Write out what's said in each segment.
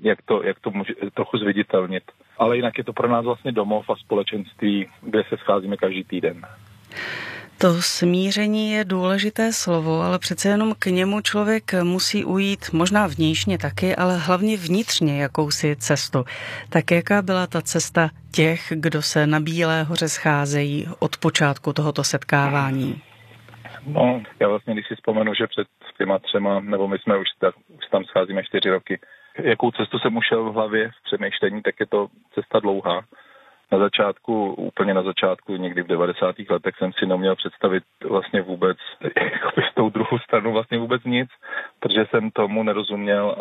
jak to může trochu zviditelnit. Ale jinak je to pro nás vlastně domov a společenství, kde se scházíme každý týden. To smíření je důležité slovo, ale přece jenom k němu člověk musí ujít možná vnějšně taky, ale hlavně vnitřně jakousi cestu. Tak jaká byla ta cesta těch, kdo se na Bílé hoře scházejí od počátku tohoto setkávání? No, já vlastně, když si vzpomenu, že před těma 3, nebo my jsme už tam scházíme 4 roky, jakou cestu jsem ušel v hlavě v přemýšlení, tak je to cesta dlouhá. Úplně na začátku, někdy v 90. letech jsem si neuměl představit vlastně vůbec, jakoby s tou druhou stranou vlastně vůbec nic, protože jsem tomu nerozuměl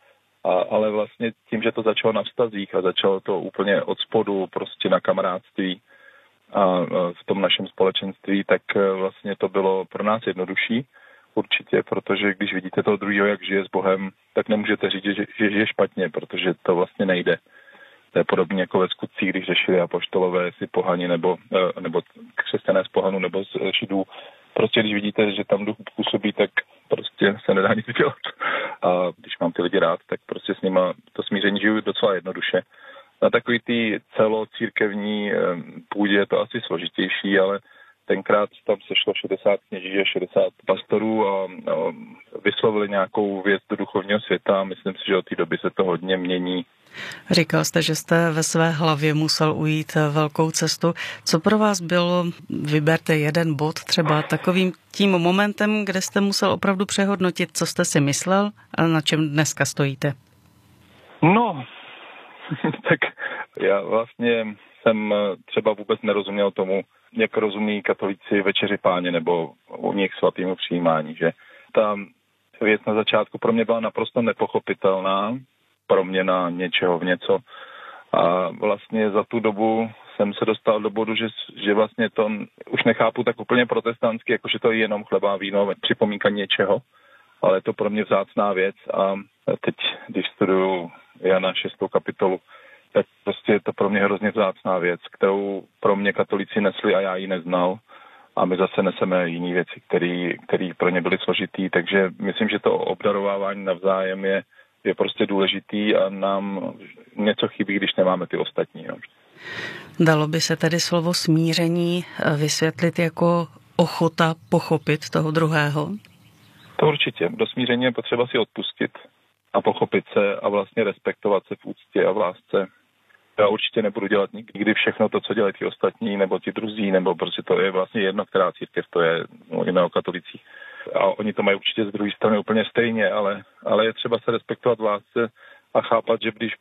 ale vlastně tím, že to začalo na vztazích a začalo to úplně od spodu, prostě na kamarádství a v tom našem společenství, tak vlastně to bylo pro nás jednodušší určitě, protože když vidíte toho druhého, jak žije s Bohem, tak nemůžete říct, že žije špatně, protože to vlastně nejde. To je podobně jako ve skutcích, když řešili apoštolové, jestli pohani nebo křesťané z pohanu nebo z židů. Prostě když vidíte, že tam duch působí, tak prostě se nedá nic dělat. A když mám ty lidi rád, tak prostě s nima to smíření žiju docela jednoduše. Na takový ty celocírkevní půdě je to asi složitější, ale tenkrát tam sešlo 60 kněží a 60 pastorů a vyslovili nějakou věc do duchovního světa. Myslím si, že od té doby se to hodně mění. Říkal jste, že jste ve své hlavě musel ujít velkou cestu. Co pro vás bylo, vyberte jeden bod, třeba takovým tím momentem, kde jste musel opravdu přehodnotit, co jste si myslel a na čem dneska stojíte? No, tak já vlastně jsem třeba vůbec nerozuměl tomu, jak rozumí katolíci Večeři Páně nebo u nich svatýmu přijímání, že ta věc na začátku pro mě byla naprosto nepochopitelná, proměna něčeho v něco. A vlastně za tu dobu jsem se dostal do bodu, že vlastně to už nechápu tak úplně protestantsky, jakože to je jenom chleba a víno, připomínka něčeho, ale je to pro mě vzácná věc a teď, když studuju Jana 6. kapitolu, tak prostě je to pro mě hrozně vzácná věc, kterou pro mě katolíci nesli a já ji neznal. A my zase neseme jiné věci, které pro ně byly složitý, takže myslím, že to obdarovávání navzájem je prostě důležitý a nám něco chybí, když nemáme ty ostatní. No. Dalo by se tedy slovo smíření vysvětlit jako ochota pochopit toho druhého? To určitě. Do smíření je potřeba si odpustit a pochopit se a vlastně respektovat se v úctě a v lásce. Já určitě nebudu dělat nikdy všechno to, co dělají ti ostatní, nebo ti druzí, nebo prostě to je vlastně jedno, která církev to je, mluvíme o katolicích. A oni to mají určitě z druhé strany úplně stejně, ale je třeba se respektovat v lásce a chápat, že když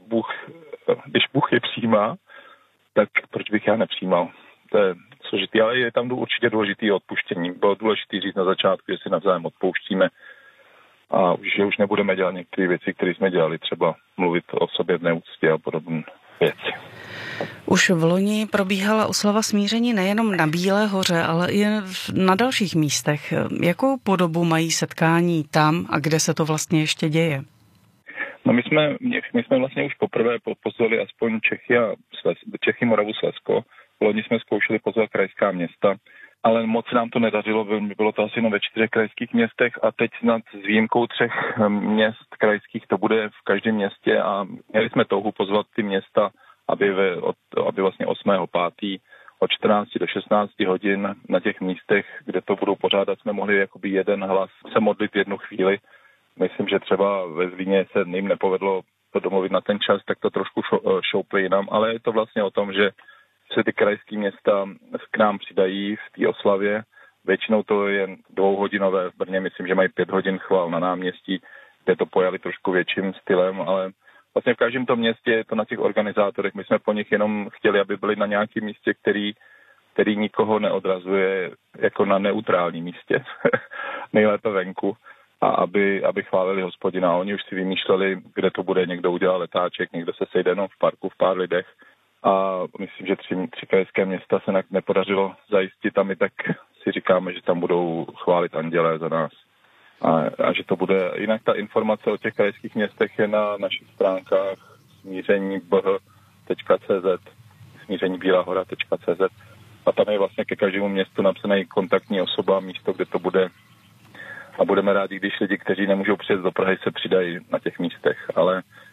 Bůh je přijímá, tak proč bych já nepřijímal? To je složitý, ale je tam určitě důležitý odpuštění. Bylo důležitý říct na začátku, že si navzájem odpouštíme a že už nebudeme dělat některé věci, které jsme dělali, třeba mluvit o sobě v neúctě a podobné věci. Už v loni probíhala oslava smíření nejenom na Bílé hoře, ale i na dalších místech. Jakou podobu mají setkání tam a kde se to vlastně ještě děje? No my jsme vlastně už poprvé pozvali aspoň Čechy, Moravu, Slezsko. V loni jsme zkoušeli pozvat krajská města, ale moc nám to nedařilo, bylo to asi ve 4 krajských městech a teď snad s výjimkou 3 měst krajských to bude v každém městě a měli jsme touhu pozvat ty města, aby vlastně 8.5. od 14 do 16 hodin na těch místech, kde to budou pořádat, jsme mohli jakoby jeden hlas se modlit jednu chvíli. Myslím, že třeba ve Zlíně se jim nepovedlo to domluvit na ten čas, tak to trošku šoupli jinam, ale je to vlastně o tom, že se ty krajské města k nám přidají v té oslavě. Většinou to je 2hodinové, v Brně myslím, že mají 5 hodin chvál na náměstí, kde to pojali trošku větším stylem, ale vlastně v každém tom městě je to na těch organizátorech. My jsme po nich jenom chtěli, aby byli na nějakém místě, který nikoho neodrazuje, jako na neutrálním místě, nejlépe venku, a aby chválili Hospodina. Oni už si vymýšleli, kde to bude, někdo udělal letáček, někdo se sejde jenom v parku v pár lidech. A myslím, že 3 krajské města se nepodařilo zajistit a my tak si říkáme, že tam budou chválit andělé za nás. A že to bude, jinak ta informace o těch krajských městech je na našich stránkách smířenibh.cz, smířenibílahora.cz a tam je vlastně ke každému městu napsaný kontaktní osoba, místo, kde to bude. A budeme rádi, když lidi, kteří nemůžou přijet do Prahy, se přidají na těch místech, ale